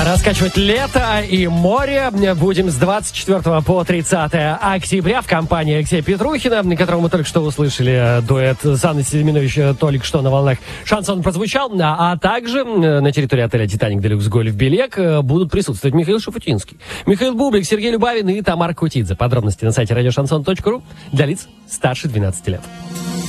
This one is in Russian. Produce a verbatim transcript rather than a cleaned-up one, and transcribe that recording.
Раскачивать лето и море будем с двадцать четвёртого по тридцатое октября в компании Алексея Петрухина, которого мы только что услышали. Дуэт с Анной Селиминович только что на волнах шансон прозвучал. А также на территории отеля «Титаник Делюкс Гольф Белек» будут присутствовать Михаил Шафутинский, Михаил Бублик, Сергей Любавин и Тамара Кутидзе. Подробности на сайте радиошансон точка ру для лиц старше двенадцати лет.